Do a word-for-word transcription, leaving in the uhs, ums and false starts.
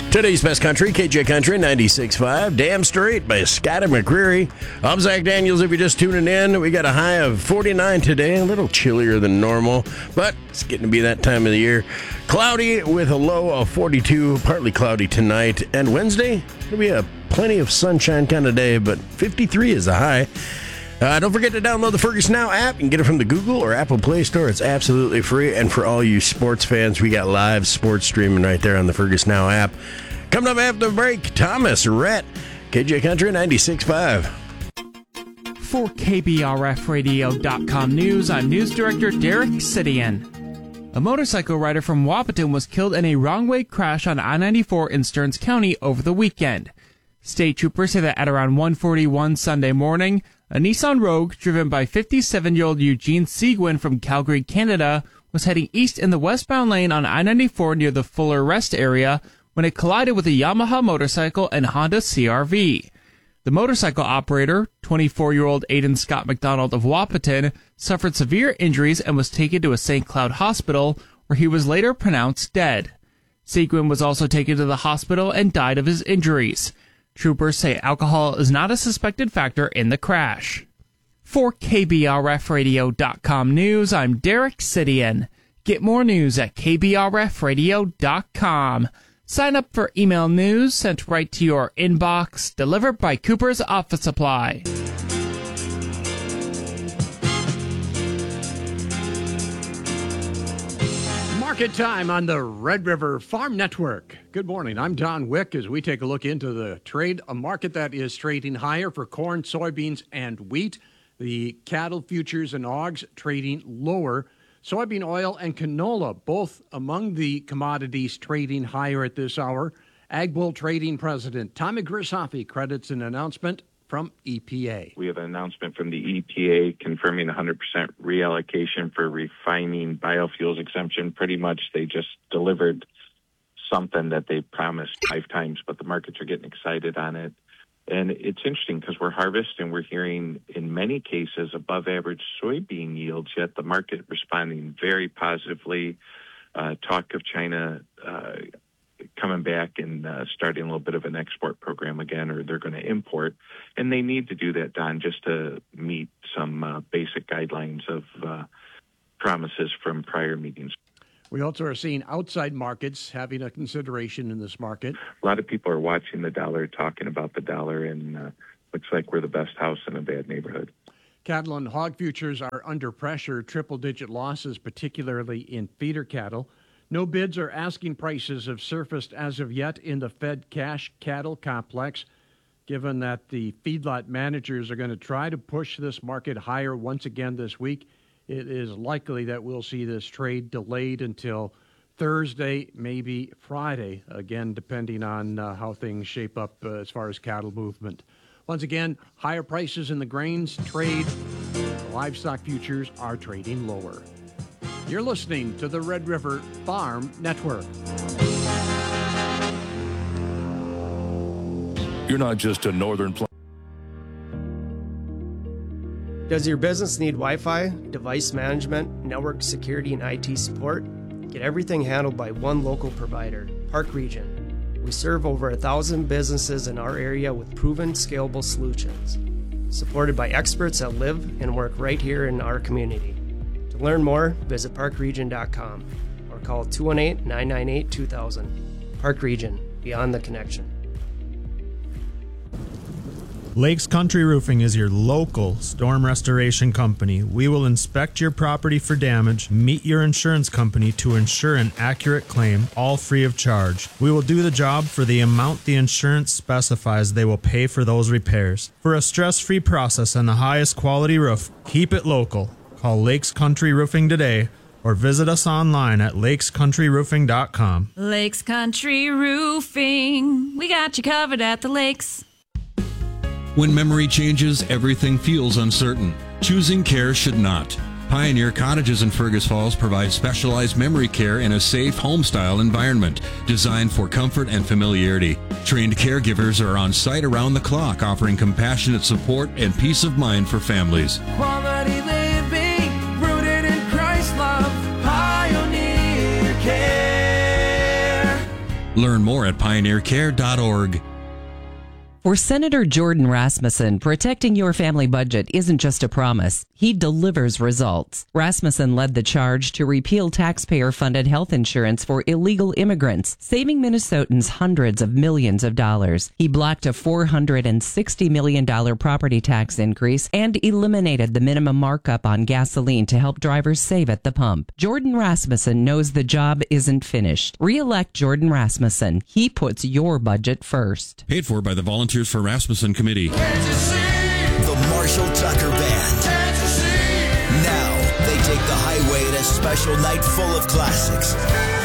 Today's best country, K J Country ninety-six point five, Damn Straight by Scott and McCreery. I'm Zach Daniels. If you're just tuning in, we got a high of forty-nine today, a little chillier than normal, but it's getting to be that time of the year. Cloudy with a low of forty-two, partly cloudy tonight, and Wednesday, it'll be a plenty of sunshine kind of day, but fifty-three is a high. Uh, don't forget to download the Fergus Now app. You can get it from the Google or Apple Play Store. It's absolutely free. And for all you sports fans, we got live sports streaming right there on the Fergus Now app. Coming up after the break, Thomas Rhett, K J Country ninety-six point five. For K B R F radio dot com News, I'm News Director Derek Sidian. A motorcycle rider from Wahpeton was killed in a wrong-way crash on I ninety-four in Stearns County over the weekend. State troopers say that at around one forty-one Sunday morning, a Nissan Rogue, driven by fifty-seven-year-old Eugene Seguin from Calgary, Canada, was heading east in the westbound lane on I ninety-four near the Fuller Rest area when it collided with a Yamaha motorcycle and Honda C R V. The motorcycle operator, twenty-four-year-old Aidan Scott McDonald of Wahpeton, suffered severe injuries and was taken to a Saint Cloud hospital, where he was later pronounced dead. Seguin was also taken to the hospital and died of his injuries. Troopers say alcohol is not a suspected factor in the crash. For K B R F radio dot com News, I'm Derek Sidian. Get more news at K B R F radio dot com. Sign up for email news sent right to your inbox, delivered by Cooper's Office Supply. Market time on the Red River Farm Network. Good morning. I'm Don Wick as we take a look into the trade, a market that is trading higher for corn, soybeans, and wheat. The cattle futures and hogs trading lower. Soybean oil and canola, both among the commodities trading higher at this hour. Ag Bull Trading President Tommy Grisafi credits an announcement from E P A. We have an announcement from the E P A confirming one hundred percent reallocation for refining biofuels exemption. Pretty much they just delivered something that they promised five times, but the markets are getting excited on it. And it's interesting because we're harvesting and we're hearing in many cases above average soybean yields, yet the market responding very positively. Uh, talk of China uh, coming back and uh, starting a little bit of an export program again, or they're going to import. And they need to do that, Don, just to meet some uh, basic guidelines of uh, promises from prior meetings. We also are seeing outside markets having a consideration in this market. A lot of people are watching the dollar, talking about the dollar, and uh, looks like we're the best house in a bad neighborhood. Cattle and hog futures are under pressure, triple-digit losses, particularly in feeder cattle. No bids or asking prices have surfaced as of yet in the Fed cash cattle complex, given that the feedlot managers are going to try to push this market higher once again this week. It is likely that we'll see this trade delayed until Thursday, maybe Friday, again, depending on uh, how things shape up uh, as far as cattle movement. Once again, higher prices in the grains trade. The livestock futures are trading lower. You're listening to the Red River Farm Network. You're not just a northern plant. Does your business need Wi-Fi, device management, network security, and I T support? Get everything handled by one local provider, Park Region. We serve over a thousand businesses in our area with proven, scalable solutions, supported by experts that live and work right here in our community. To learn more, visit park region dot com or call two one eight, nine nine eight, two thousand. Park Region, beyond the connection. Lakes Country Roofing is your local storm restoration company. We will inspect your property for damage, meet your insurance company to ensure an accurate claim, all free of charge. We will do the job for the amount the insurance specifies they will pay for those repairs. For a stress-free process and the highest quality roof, keep it local. Call Lakes Country Roofing today or visit us online at lakes country roofing dot com. Lakes Country Roofing. We got you covered at the lakes. When memory changes, everything feels uncertain. Choosing care should not. Pioneer Cottages in Fergus Falls provide specialized memory care in a safe, home-style environment designed for comfort and familiarity. Trained caregivers are on site around the clock, offering compassionate support and peace of mind for families. Quality living, rooted in Christ love, Pioneer Care. Learn more at pioneer care dot org. For Senator Jordan Rasmussen, protecting your family budget isn't just a promise. He delivers results. Rasmussen led the charge to repeal taxpayer-funded health insurance for illegal immigrants, saving Minnesotans hundreds of millions of dollars. He blocked a four hundred sixty million dollars property tax increase and eliminated the minimum markup on gasoline to help drivers save at the pump. Jordan Rasmussen knows the job isn't finished. Re-elect Jordan Rasmussen. He puts your budget first. Paid for by the Volunteers for Rasmussen Committee. The Marshall Tucker Band. Now they take the highway in a special night full of classics.